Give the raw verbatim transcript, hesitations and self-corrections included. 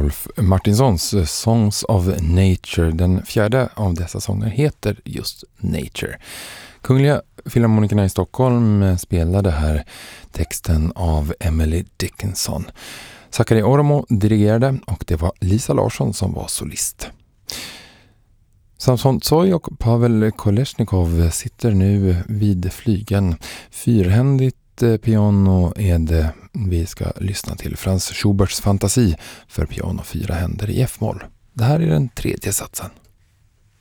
Rolf Martinsons Songs of Nature. Den fjärde av dessa sånger heter just Nature. Kungliga Filharmonikerna i Stockholm spelade här texten av Emily Dickinson. Sakari Oromo dirigerade och det var Lisa Larsson som var solist. Samson Tsoy och Pavel Kolesnikov sitter nu vid flygen. Fyrhändigt piano är det vi ska lyssna till. Franz Schuberts fantasi för piano fyra händer i F-moll. Det här är den tredje satsen.